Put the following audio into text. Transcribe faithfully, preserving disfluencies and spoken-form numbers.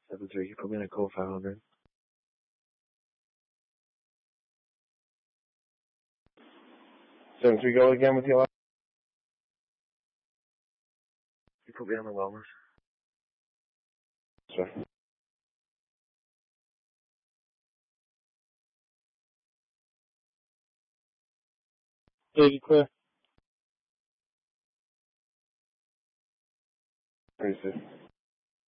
seven three. You put me in a call five hundred. Seven three. Go again with your last. You put me on the wellness. Sorry. David Clear. Who's this?